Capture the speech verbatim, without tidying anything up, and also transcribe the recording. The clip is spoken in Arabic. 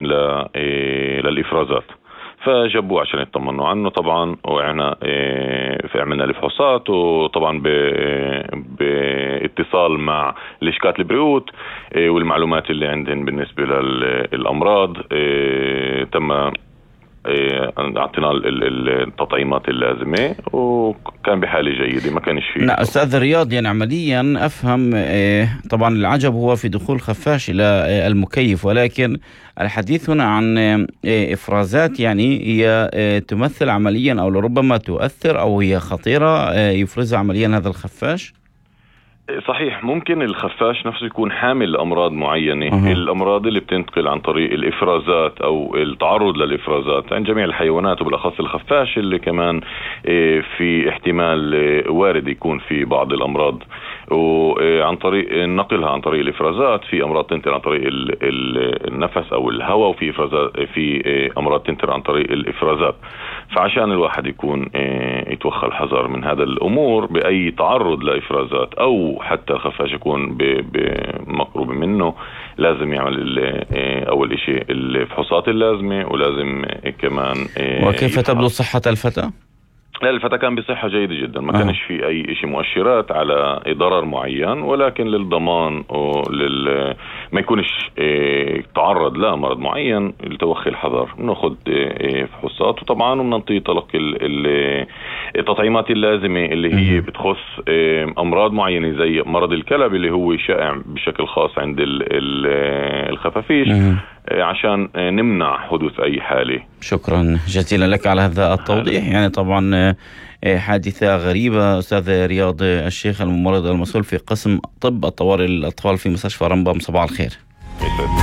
للإفرازات، فجابوه عشان يطمنوا عنه طبعا، وعنا عملنا الفحوصات، وطبعا باتصال مع لشكات البريوت والمعلومات اللي عندهم بالنسبة للأمراض تم اعطينا التطعيمات اللازمة وكان بحالة جيدة، ما كانش فيه. نعم أستاذ رياض، يعني عمليا أفهم طبعا العجب هو في دخول خفاش إلى المكيف، ولكن الحديث هنا عن إفرازات يعني هي تمثل عمليا أو لربما تؤثر أو هي خطيرة يفرزها عمليا هذا الخفاش. صحيح، ممكن الخفاش نفسه يكون حامل لأمراض معينة. أه. الأمراض اللي بتنتقل عن طريق الإفرازات أو التعرض للإفرازات عند جميع الحيوانات، وبالأخص الخفاش اللي كمان في احتمال وارد يكون في بعض الأمراض، وعن طريق نقلها عن طريق الإفرازات في أمراض تنتقل عن طريق النفس أو الهواء، وفي إفرازات في أمراض تنتقل عن طريق الإفرازات. فعشان الواحد يكون يتوخى الحذر من هذا الأمور بأي تعرض لإفرازات أو حتى الخفاش يكون بمقرب منه، لازم يعمل أول إشي الفحوصات اللازمة، ولازم كمان. وكيف تبدو صحة الفتى؟ لا، الفتى كان بصحة جيدة جدا، ما آه. كانش في أي شيء مؤشرات على ضرر معين، ولكن للضمان ولل ما يكونش اه تعرض لمرض معين لتوخي الحذر نأخذ اه فحوصات، وطبعا بنعطيه تلقي التطعيمات اللازمة اللي هي بتخص اه أمراض معينة زي مرض الكلب اللي هو شائع بشكل خاص عند الخفافيش، عشان نمنع حدوث أي حالة. شكرا جزيلا لك على هذا التوضيح. يعني طبعا حادثة غريبة. أستاذ رياض الشيخ، الممرض المسؤول في قسم طب الطوارئ للأطفال في مستشفى رمبم، صباح الخير.